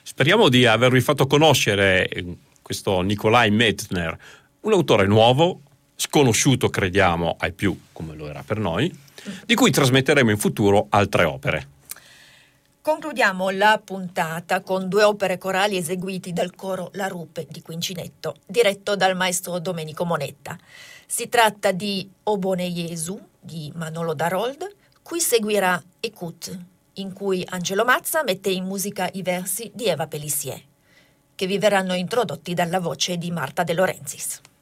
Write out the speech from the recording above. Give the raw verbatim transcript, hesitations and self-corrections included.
Speriamo di avervi fatto conoscere questo Nikolai Metzner, un autore nuovo, sconosciuto crediamo ai più, come lo era per noi, di cui trasmetteremo in futuro altre opere. Concludiamo la puntata con due opere corali eseguiti dal coro La Rupe di Quincinetto, diretto dal maestro Domenico Monetta. Si tratta di O Bone Jesu di Manolo Darold, cui seguirà Écoute, in cui Angelo Mazza mette in musica i versi di Eva Pelissier, che vi verranno introdotti dalla voce di Marta De Laurentiis.